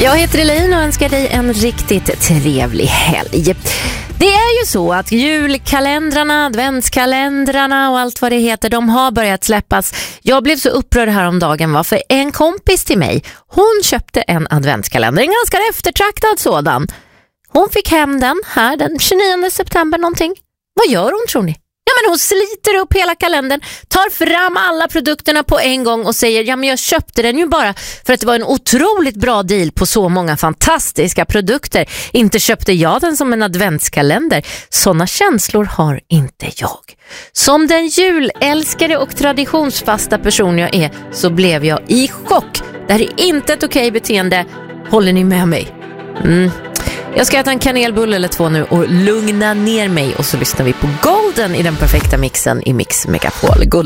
Jag heter Elaine och önskar dig en riktigt trevlig helg. Det är ju så att julkalendrarna, adventskalendrarna och allt vad det heter, de har börjat släppas. Jag blev så upprörd häromdagen för en kompis till mig, hon köpte en adventskalender, en ganska eftertraktad sådan. Hon fick hem den här den 29 september någonting. Vad gör hon, tror ni? Ja, men hon sliter upp hela kalendern, tar fram alla produkterna på en gång och säger, ja men jag köpte den ju bara för att det var en otroligt bra deal på så många fantastiska produkter. Inte köpte jag den som en adventskalender. Såna känslor har inte jag. Som den julälskare och traditionsfasta person jag är så blev jag i chock. Det här är inte ett okej beteende. Håller ni med mig? Jag ska äta en kanelbulle eller två nu och lugna ner mig, och så lyssnar vi på Golden i den perfekta mixen i Mix Megapol.